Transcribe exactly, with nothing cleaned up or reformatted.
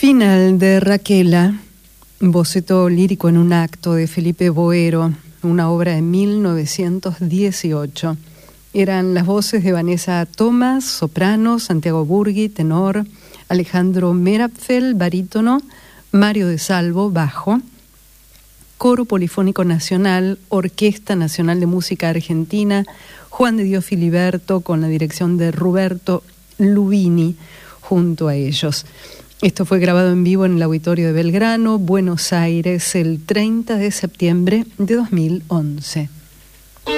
Final de Raquela, boceto lírico en un acto de Felipe Boero, una obra de mil novecientos dieciocho. Eran las voces de Vanessa Thomas, soprano, Santiago Burgui, tenor, Alejandro Merapfel, barítono, Mario de Salvo, bajo, Coro Polifónico Nacional, Orquesta Nacional de Música Argentina, Juan de Dios Filiberto, con la dirección de Roberto Lubini, junto a ellos. Esto fue grabado en vivo en el Auditorio de Belgrano, Buenos Aires, el treinta de septiembre de dos mil once.